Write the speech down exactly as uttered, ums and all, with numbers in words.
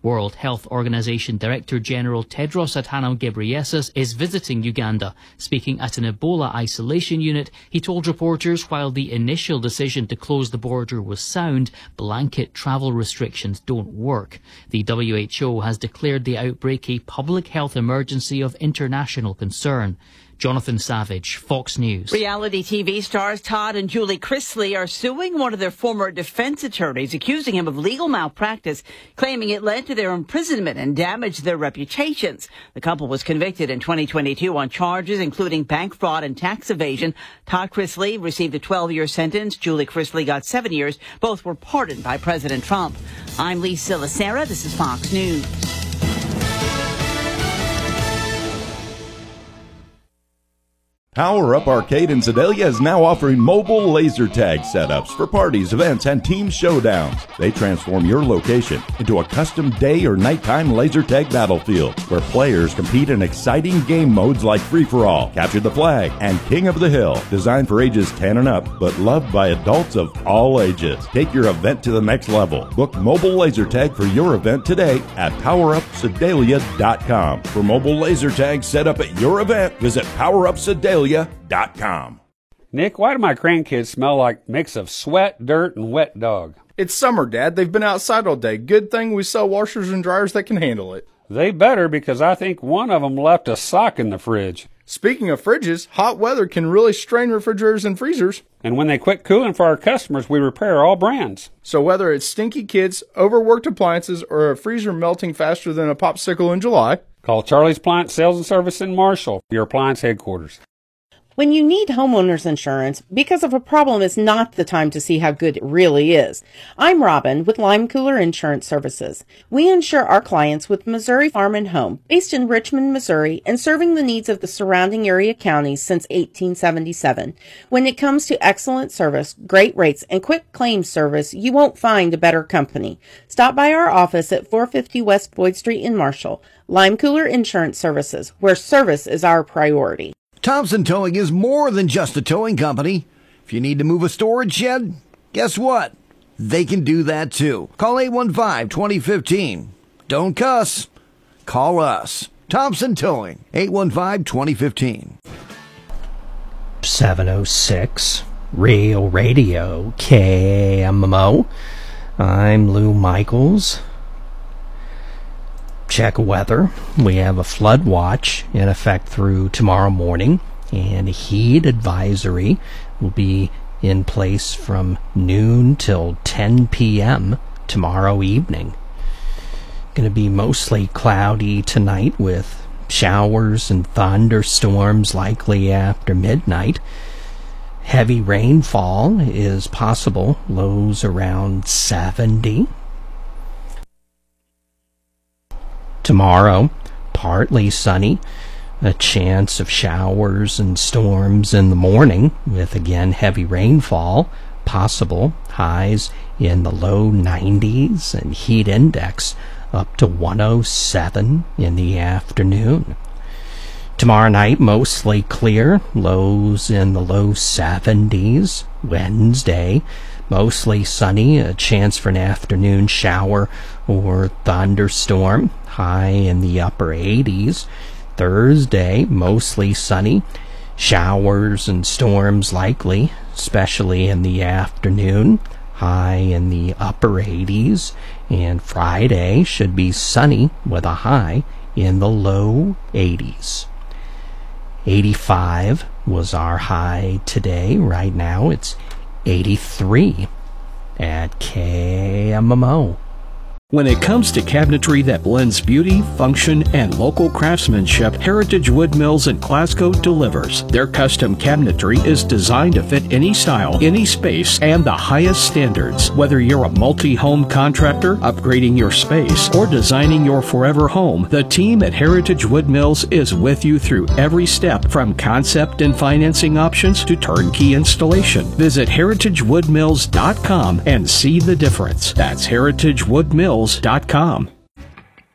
World Health Organization Director General Tedros Adhanom Ghebreyesus is visiting Uganda. Speaking at an Ebola isolation unit, he told reporters while the initial decision to close the border was sound, blanket travel restrictions don't work. The W H O has declared the outbreak a public health emergency of international concern. Jonathan Savage, Fox News. Reality T V stars Todd and Julie Chrisley are suing one of their former defense attorneys, accusing him of legal malpractice, claiming it led to their imprisonment and damaged their reputations. The couple was convicted in twenty twenty-two on charges including bank fraud and tax evasion. Todd Chrisley received a twelve-year sentence. Julie Chrisley got seven years. Both were pardoned by President Trump. I'm Lisa Lacera. This is Fox News. Power Up Arcade in Sedalia is now offering mobile laser tag setups for parties, events, and team showdowns. They transform your location into a custom day or nighttime laser tag battlefield where players compete in exciting game modes like Free-for-All, Capture the Flag, and King of the Hill. Designed for ages ten and up, but loved by adults of all ages. Take your event to the next level. Book mobile laser tag for your event today at power up sedalia dot com. For mobile laser tag set up at your event, visit power up sedalia dot com. Nick, why do my grandkids smell like a mix of sweat, dirt, and wet dog? It's summer, Dad. They've been outside all day. Good thing we sell washers and dryers that can handle it. They better, because I think one of them left a sock in the fridge. Speaking of fridges, hot weather can really strain refrigerators and freezers. And when they quit cooling for our customers, we repair all brands. So whether it's stinky kids, overworked appliances, or a freezer melting faster than a popsicle in July, call Charlie's Appliance Sales and Service in Marshall, your appliance headquarters. When you need homeowners insurance, because of a problem is not the time to see how good it really is. I'm Robin with Lime Cooler Insurance Services. We insure our clients with Missouri Farm and Home, based in Richmond, Missouri, and serving the needs of the surrounding area counties since eighteen seventy-seven. When it comes to excellent service, great rates, and quick claims service, you won't find a better company. Stop by our office at four fifty West Boyd Street in Marshall. Lime Cooler Insurance Services, where service is our priority. Thompson Towing is more than just a towing company. If you need to move a storage shed, guess what? They can do that too. Call eight one five, two zero one five. Don't cuss. Call us. Thompson Towing, eight one five, two zero one five. seven oh six Real Radio, K M M O. I'm Lou Michaels. Check weather. We have a flood watch in effect through tomorrow morning, and a heat advisory will be in place from noon till ten p.m. tomorrow evening. Going to be mostly cloudy tonight with showers and thunderstorms likely after midnight. Heavy rainfall is possible, lows around seventy. Tomorrow, partly sunny, a chance of showers and storms in the morning, with again heavy rainfall possible, highs in the low nineties and heat index up to one oh seven in the afternoon. Tomorrow night, mostly clear, lows in the low seventies. Wednesday, mostly sunny, a chance for an afternoon shower or thunderstorm, high in the upper eighties. Thursday, mostly sunny, showers and storms likely, especially in the afternoon, high in the upper eighties. And Friday should be sunny with a high in the low eighties. eighty-five was our high today. Right now it's eighty-three at K M M O. When it comes to cabinetry that blends beauty, function, and local craftsmanship, Heritage Wood Mills in Glasgow delivers. Their custom cabinetry is designed to fit any style, any space, and the highest standards. Whether you're a multi-home contractor, upgrading your space, or designing your forever home, the team at Heritage Wood Mills is with you through every step, from concept and financing options to turnkey installation. Visit heritage wood mills dot com and see the difference. That's heritage wood mills dot com.